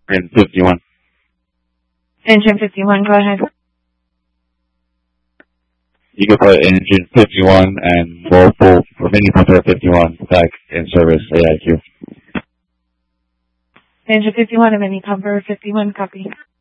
Engine 51. Engine 51, go ahead. You can put engine 51 and we'll pull remaining pumper 51 back in service AIQ. Engine 51 and mini pumper 51, copy.